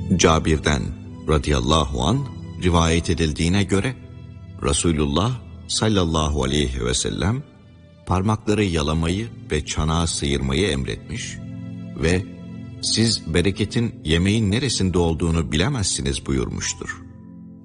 Cabir'den radıyallahu an rivayet edildiğine göre Resulullah sallallahu aleyhi ve sellem parmakları yalamayı ve çanağı sıyırmayı emretmiş ve siz bereketin yemeğin neresinde olduğunu bilemezsiniz buyurmuştur.